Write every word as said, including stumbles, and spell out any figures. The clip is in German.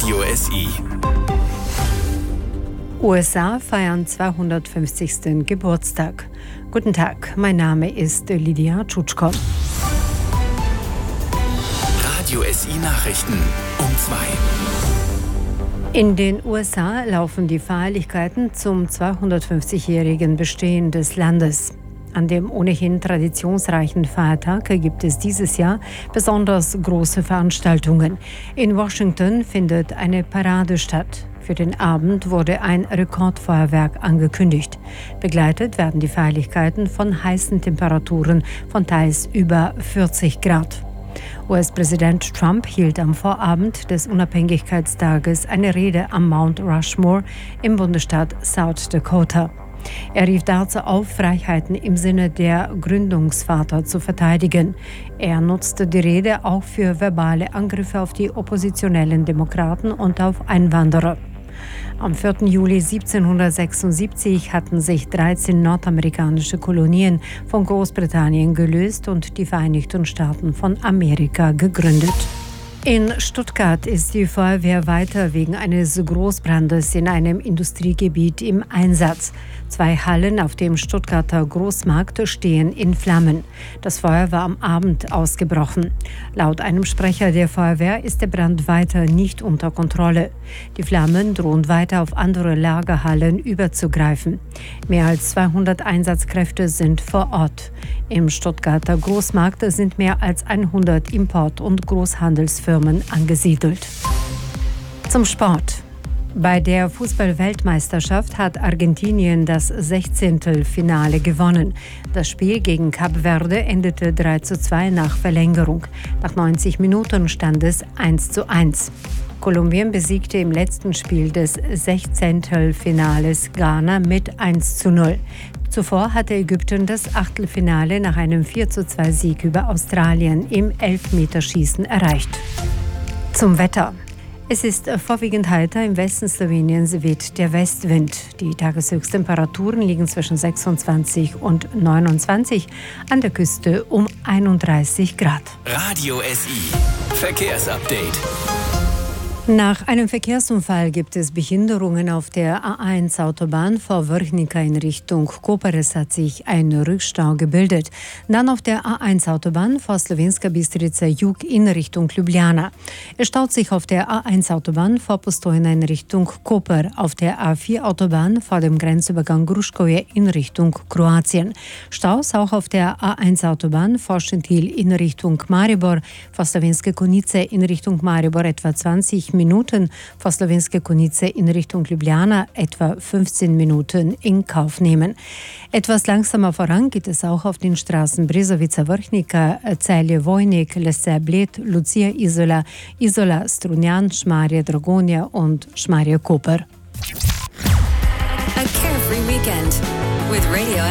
Radio S I. U S A feiern zweihundertfünfzigsten Geburtstag. Guten Tag, mein Name ist Lydia Tschutschko. Radio S I Nachrichten um zwei. In den U S A laufen die Feierlichkeiten zum zweihundertfünfzigjährigen Bestehen des Landes. An dem ohnehin traditionsreichen Feiertag gibt es dieses Jahr besonders große Veranstaltungen. In Washington findet eine Parade statt. Für den Abend wurde ein Rekordfeuerwerk angekündigt. Begleitet werden die Feierlichkeiten von heißen Temperaturen von teils über vierzig Grad. U S-Präsident Trump hielt am Vorabend des Unabhängigkeitstages eine Rede am Mount Rushmore im Bundesstaat South Dakota. Er rief dazu auf, Freiheiten im Sinne der Gründungsväter zu verteidigen. Er nutzte die Rede auch für verbale Angriffe auf die oppositionellen Demokraten und auf Einwanderer. Am vierten Juli siebzehnhundertsechsundsiebzig hatten sich dreizehn nordamerikanische Kolonien von Großbritannien gelöst und die Vereinigten Staaten von Amerika gegründet. In Stuttgart ist die Feuerwehr weiter wegen eines Großbrandes in einem Industriegebiet im Einsatz. Zwei Hallen auf dem Stuttgarter Großmarkt stehen in Flammen. Das Feuer war am Abend ausgebrochen. Laut einem Sprecher der Feuerwehr ist der Brand weiter nicht unter Kontrolle. Die Flammen drohen weiter auf andere Lagerhallen überzugreifen. Mehr als zweihundert Einsatzkräfte sind vor Ort. Im Stuttgarter Großmarkt sind mehr als hundert Import- und Großhandelsfirmen angesiedelt. Zum Sport. Bei der Fußball-Weltmeisterschaft hat Argentinien das Sechzehntelfinale gewonnen. Das Spiel gegen Kap Verde endete drei zu zwei nach Verlängerung. Nach neunzig Minuten stand es eins zu eins. Kolumbien besiegte im letzten Spiel des Sechzehntelfinales Ghana mit eins zu null. Zuvor hatte Ägypten das Achtelfinale nach einem vier zu zwei Sieg über Australien im Elfmeterschießen erreicht. Zum Wetter. Es ist vorwiegend heiter, im Westen Sloweniens weht der Westwind. Die Tageshöchsttemperaturen liegen zwischen sechsundzwanzig und neunundzwanzig, an der Küste um einunddreißig Grad. Radio S I Verkehrsupdate. Nach einem Verkehrsunfall gibt es Behinderungen auf der A eins Autobahn vor Vrhnika in Richtung Koper. Es hat sich ein Rückstau gebildet. Dann auf der A eins Autobahn vor Slovenska Bistrica Jug in Richtung Ljubljana. Es staut sich auf der A eins Autobahn vor Postojna in Richtung Koper. Auf der A vier Autobahn vor dem Grenzübergang Gruškovje in Richtung Kroatien. Staus auch auf der A eins Autobahn vor Šentilj in Richtung Maribor. Vor Slovenske Konjice in Richtung Maribor etwa zwanzig Minuten, vor Slovenske Konjice in Richtung Ljubljana etwa fünfzehn Minuten in Kauf nehmen. Etwas langsamer voran geht es auch auf den Straßen Brezovica Vrhnika, Celje Vojnik, Lese Bled, Lucia Isola, Isola Strunjan, Šmarje Dragonja und Šmarje Koper. A carefree weekend with Radio